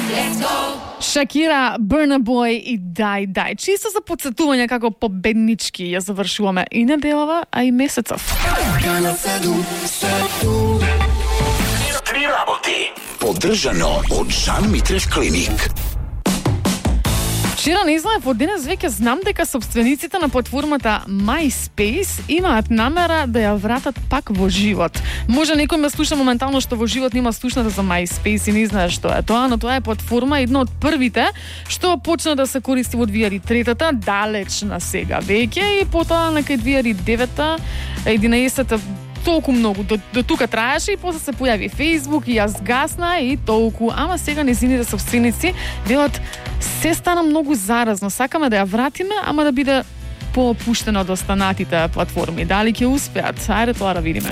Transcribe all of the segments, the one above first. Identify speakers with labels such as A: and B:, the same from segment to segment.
A: Шакира, Burna Boy и Дай. Чисто за подсетување како победнички ја завршуваме и неделава, а и месецов.
B: Три работи. Поддржано од Жан Митрев клиник.
A: Вчера не знаев, од денес веќе знам дека собствениците на платформата MySpace имаат намера да ја вратат пак во живот. Може некој ме слуша моментално што во живот нема слушната за MySpace и не знае што е тоа, но тоа е платформа една од првите што почна да се користи во 2003-та, далеч на сега веќе, и потоа на кај 2009-та, 11-та толку многу, до тука траеше и после се појави Facebook и ја згасна и толку, ама сега незините собственици велат се стана многу заразно, сакаме да ја вратиме, ама да биде поопуштено од останатите платформи. Дали ќе успеат? Ајде тоа да видиме.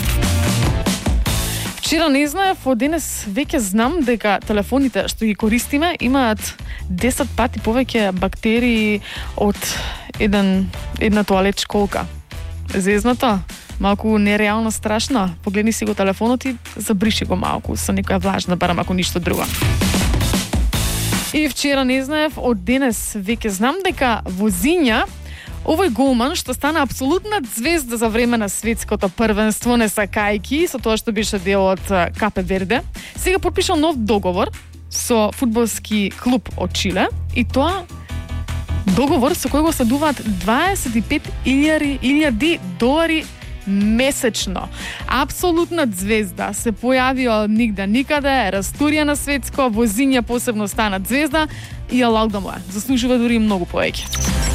A: Вчера не знаев, од денес веќе знам дека телефоните што ги користиме имаат 10 пати повеќе бактерии од една тоалет школка. Зезнато? Малку нереално страшно. Погледни си го телефонот и забриши го малку со некоја влажна, барам ако ништо друго. И вчера не знаев, од денес веќе знам дека возиња овој голман што стана апсолутна звезда за време на светското првенство, не сакајки со тоа што беше дел од Капе Верде, сега подпишал нов договор со фудбалски клуб од Чиле и тоа договор со кој го следуваат $25,000 месечно. Апсолутна звезда се појави од нигде никаде, растурија на светско, возиња посебно станат звезда и алал да му е. Заслужува дури многу повеќе.